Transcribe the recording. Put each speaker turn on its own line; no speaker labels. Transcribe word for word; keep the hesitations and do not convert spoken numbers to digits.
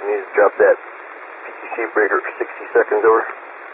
You need to drop that P T C breaker for sixty seconds over.